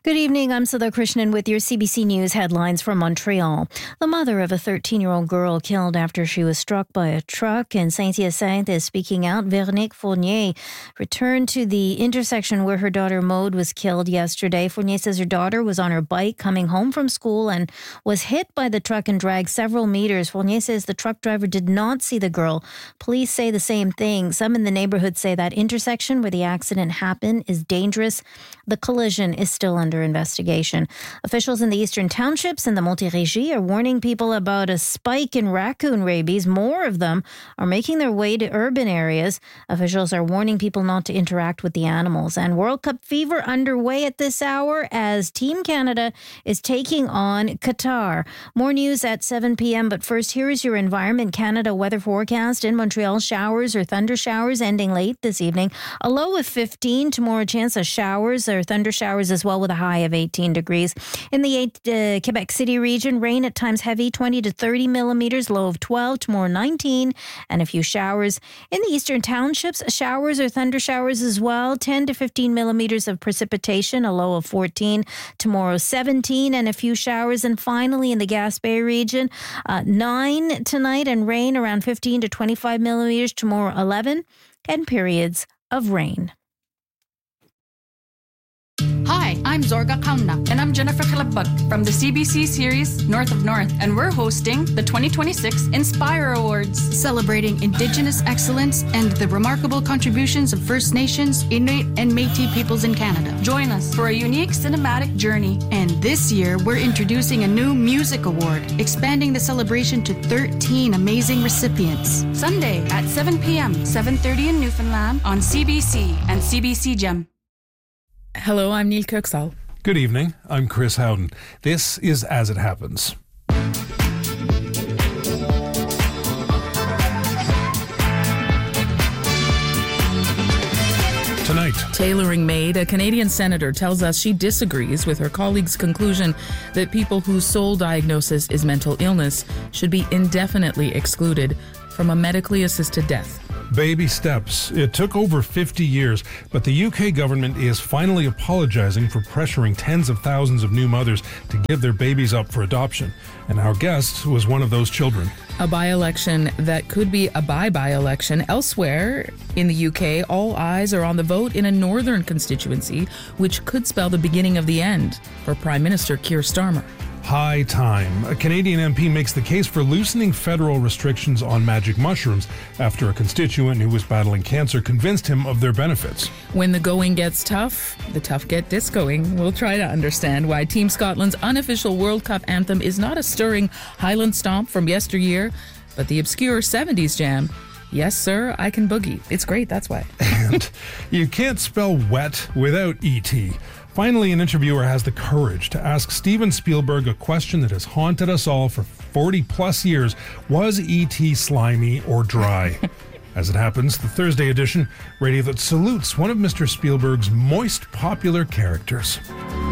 Good evening, I'm Sudha Krishnan with your CBC News headlines from Montreal. The mother of a 13-year-old girl killed after she was struck by a truck in Saint-Hyacinthe is speaking out. Véronique Fournier returned to the intersection where her daughter Maude was killed yesterday. Fournier says her daughter was on her bike coming home from school and was hit by the truck and dragged several meters. Fournier says the truck driver did not see the girl. Police say the same thing. Some in the neighborhood say that intersection where the accident happened is dangerous. The collision is still under investigation. Officials in the eastern townships and the Montérégie are warning people about a spike in raccoon rabies. More of them are making their way to urban areas. Officials are warning people not to interact with the animals. And World Cup fever underway at this hour as Team Canada is taking on Qatar. More news at 7 p.m. But first, here is your Environment Canada weather forecast. In Montreal, showers or thunder showers ending late this evening. A low of 15. Tomorrow, chance of showers or thunder showers as well with a high of 18 degrees. In the Quebec City region, rain at times heavy, 20 to 30 millimeters, low of 12. Tomorrow, 19, and a few showers. In the eastern townships, showers or thunder showers as well, 10 to 15 millimeters of precipitation, a low of 14. Tomorrow, 17, and a few showers. And finally, in the Gaspé region, 9 tonight and rain around 15 to 25 millimeters. Tomorrow, 11, and periods of rain. Hi, I'm Zorga Kauna. And I'm Jennifer Kalabag from the CBC series North of North. And we're hosting the 2026 Inspire Awards, Celebrating Indigenous excellence and the remarkable contributions of First Nations, Inuit, and Métis peoples in Canada. Join us for a unique cinematic journey. And this year, we're introducing a new music award, expanding the celebration to 13 amazing recipients. Sunday at 7 p.m., 7:30 in Newfoundland on CBC and CBC Gem. Hello, I'm Neil Kirksall. Good evening, I'm Chris Howden. This is As It Happens. Tonight, Tailoring Made, a Canadian senator, tells us she disagrees with her colleague's conclusion that people whose sole diagnosis is mental illness should be indefinitely excluded from a medically assisted death. baby steps. It took over 50 years, but the UK government is finally apologising for pressuring tens of thousands of new mothers to give their babies up for adoption. And our guest was one of those children. A by-election that could be a by-election. Elsewhere in the UK, all eyes are on the vote in a northern constituency, which could spell the beginning of the end for Prime Minister Keir Starmer. High time. A Canadian MP makes the case for loosening federal restrictions on magic mushrooms after a constituent who was battling cancer convinced him of their benefits. When the going gets tough, the tough get discoing. We'll try to understand why Team Scotland's unofficial World Cup anthem is not a stirring Highland stomp from yesteryear, but the obscure 70s jam. Yes, sir, I can boogie. It's great, that's why. And you can't spell wet without E.T. Finally, an interviewer has the courage to ask Steven Spielberg a question that has haunted us all for 40 plus years. Was E.T. slimy or dry? As it happens, the Thursday edition, radio that salutes one of Mr. Spielberg's most popular characters.